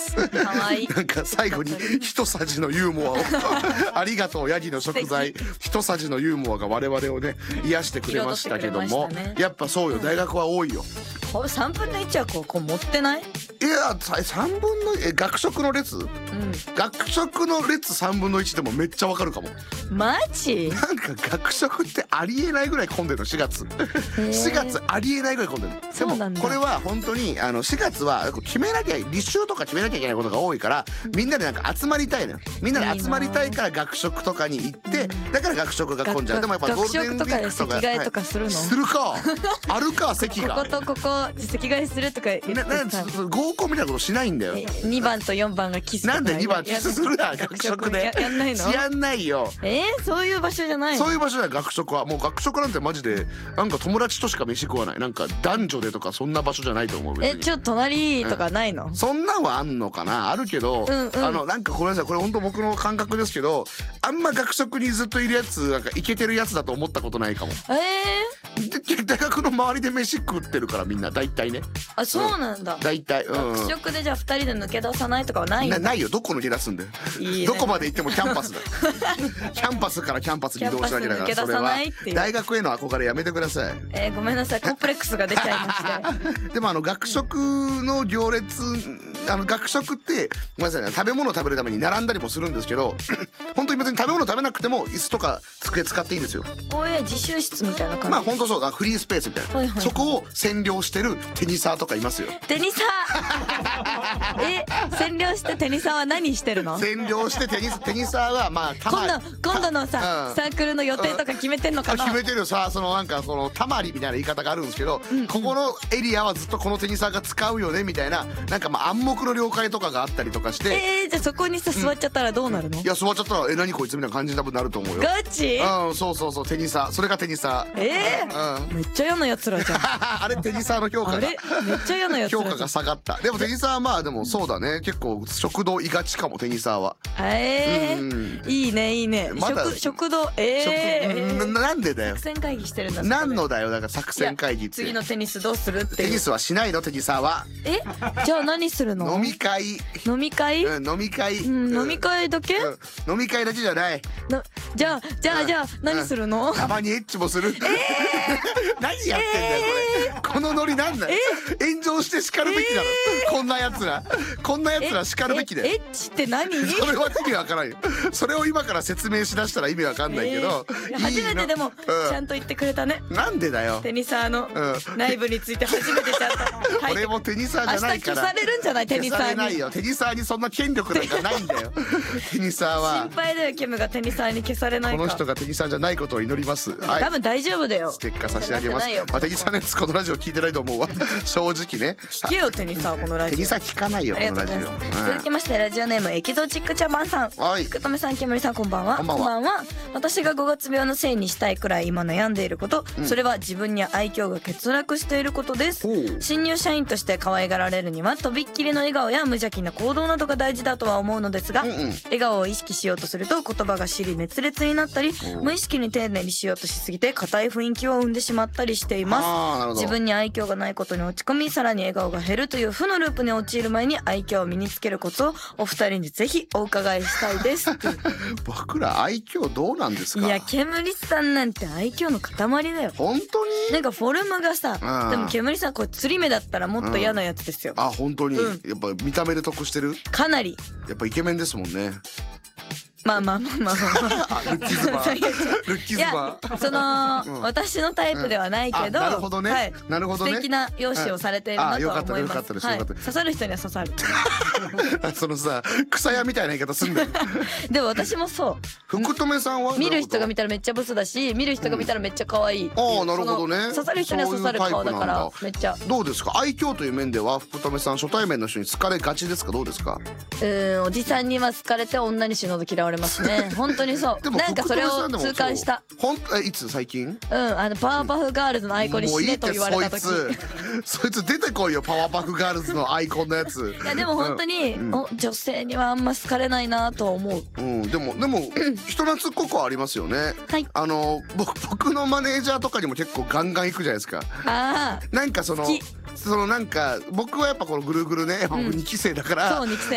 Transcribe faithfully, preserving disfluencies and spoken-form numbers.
。 かわいい。 なんか最後に一さじのユーモアをありがとうヤギの食材一さじのユーモアが我々をね癒してくれましたけども、ね、やっぱそうよ、大学は多いよ。 さんぶんのいちはここ持ってない？ いやさんぶんのえ学食の列、うん、学食の列さんぶんのいちでもめっちゃわかるかも。 マジ？ なんか学食ってありえないぐらい混んでるのしがつしがつありえないぐらい混んでる。でもこれは本当にあのしがつは決めなきゃ履修とか決めなきゃいけないことが多いから、みんなでなんか集まりたいのよ。みんなで集まりたいから学食とかに行って、だから学食が混んじゃう。でもやっぱゴールデンウィークとか学食とかで席替えとかするの？ するかあるか席がこことここ席替えするとか言ってさ、 合コンみたいなことしないんだよ。 にばんとよんばんがキスとか。 なんでにばんキスするな学食で。 やんないの？ やんないよ。 えー、そういう場所じゃないの？ そういう場所だよ学食は。もう学食なんてマジでなんか友達としか飯食わない、なんか男女でとかそんな場所じゃないと思う。 え、ちょっと隣とかないの？ うん、そんなんはあんのかな、あるけど、うんうん、あのなんかごめんなさい、これ本当僕の感覚ですけど、あんま学食にずっといるやつなんかイケてるやつだと思ったことないかも。 えー、で大学の周りで飯食ってるからみんな大体ね。 あ、そうなんだ。 大体、うん、 学食でじゃあふたりで抜け出さないとかはないの？ なないよ、どこ抜け出すんだよ。いいね、どこまで行ってもキャンパスだよキャンパスからキャンパスに移動しなきゃだから、それは大学への憧れやめてください。 えー、ごめんなさい、コンプレックスが出ちゃいましてでもあの学食の行列、あの学食ってごめんなさいね、食べ物を食べるために並んだりもするんですけど本当に別に食べ物食べなくても椅子とか机使っていいんですよ。 こういう自習室みたいな感じ。 まあ本当そうだ、フリースペースみたいな、はいはい、そこを占領してるテニサーとかいますよ。 テニサーえ、占領してテニサーは何してるの？ 占領してテニステニサーはまあたま今度今度のさ、うん、サークルの予定とか決めてんのかな？ 決めてるよさ、そのなんかそのたまりみたいな言い方があるんですけど、うん、ここのエリアはずっとこのテニサーが使うよねみたいな、なんかまあ暗黙の了解とかがあったりとかして、 えー、じゃあそこにさ座っちゃったらどうなるの？ うん、いや座っちゃったらえ何こいつみたいな感じに多分なると思うよ。 ガチ？ うん、そうそうそう、テニサー、それがテニサー。 えー、うん、めっちゃ嫌なやつらじゃんあれテニサーの評価があれめっちゃ嫌なやつら評価が下がった。でもテニサーはまあでもそうだね、結構食堂いがちかもテニサーは。 えー、うん、いいねいいね、ま、食, 食堂えー、 食な, なんでだよ、 作戦会議してるんだ。 何のだよ、だから作戦会議って。 次のテニスどうするって。 テニスはしないのテニサーは。 え、じゃあ何するの？ 飲み会。 飲み会、 うん、飲み会、 うん、飲み会だけ、うん、 飲み会だけじゃないな。じゃあじゃあじゃあ何するの？ たまにエッチもする。えー、何やってんだよこれ、このノリなんだよ。炎上して叱るべきだろ、えー、こんなやつらこんなやつら叱るべきだよ。 エッチって何？ それは意味わからんよ。それを今から説明しだしたら意味わかんないけど、 えー、初めてでも、うん、ちゃんと言ってくれたね。なんでだよ。 テニサーの内部について初めてちゃんと俺もテニサーじゃないから。 明日消されるんじゃない？テニサーに。 消されないよ、テニサーにそんな権力なんかないんだよテニサーは心配だよ、ケムがテニサーに消されないか。 この人がテニサーじゃないことを祈ります。はい、 多分大丈夫だよ。 ステッカー差し上げます。まあ、テニサーのやつこのラジオ聞いてないと思うわ正直ね。 聞けよテニサー、このラジオ。 テニサー聞かないよこのラジオ。うん、 続きましてラジオネームエキゾチック茶番さん。はい、福留さん、ケムリさん、こんばんは。 こんばんは。 こんばんは。私がごがつ病のせいにしたいくらい今悩んでいること、うん、それは自分に愛嬌が欠落していることです。新入社員として可愛がられるにはとびっきりの笑顔や無邪気な行動などが大事だとは思うのですが、うんうん、笑顔を意識しようとすると言葉が尻滅裂になったり、無意識に丁寧にしようとしすぎて硬い雰囲気を生んでしまったりしています。自分に愛嬌がないことに落ち込み、さらに笑顔が減るという負のループに陥る前に愛嬌を身につけるコツをお二人にぜひお伺いしたいです僕ら愛嬌どうなんですか？ いや、煙さんなんて愛嬌の塊だよ。 本当に？ なんかフォルムがさ、でも煙さんこれ釣り目だったらもっと嫌なやつですよ。 うん、あ、本当に、うん、やっぱ見た目で得してる？ かなり。 やっぱイケメンですもんね。 まあまあまあまあまあルッキズバールッキズバーその、うん、私のタイプではないけど、 なるほどね、はい、なるほどね、 素敵な容姿をされているなとは思います。刺さる人には刺さるそのさ、草屋みたいな言い方すんだよでも私もそう。 福留さんは見る人が見たらめっちゃブスだし、見る人が見たらめっちゃ可愛い、うん、 ああ、なるほどね。 刺さる人には刺さる顔だからめっちゃ。 どうですか、愛嬌という面では福留さん初対面の人に好かれがちですか？どうですか？ うん、おじさんには好かれて女に死ぬほど嫌われますね本当にそう。なんかそれを痛感した。 ほんえいつ？最近？ うん、あのパワーパフガールズのアイコンに死ねと言われた時。 もういいってそいつそいつ出てこいよ、パワーパフガールズのアイコンのやつ。 いやでも本当に、うん、お女性にはあんま好かれないなとは思う。 うん、でもでも人懐っこくはありますよね。はい。あの僕僕のマネージャーとかにも結構ガンガン行くじゃないですか。ああ。なんかその。そのなんか僕はやっぱこのぐるぐるね、うん、にき生だから